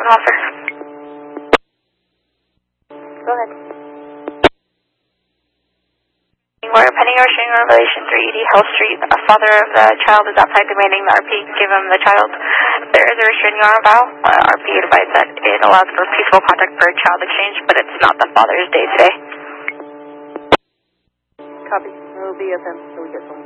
officer. Go ahead. We're pending a restraining order relation 380 Hell Street. A father of the child is outside demanding the RP give him the child. There is a restraining order about. RP advised that it allows for peaceful contact for a child exchange, but it's not the father's day today. Copy. It will be at them until we get someone.